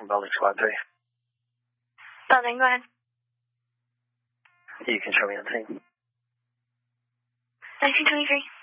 from Building Squad 3. Building, go ahead. You can show me on scene. 1923.